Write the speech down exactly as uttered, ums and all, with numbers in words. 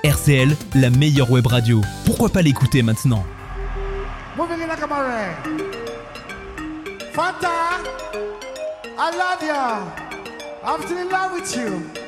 R C L, la meilleure web radio. Pourquoi pas l'écouter maintenant? Moving in like a mare. Fanta, I love you. I'm still in love with you.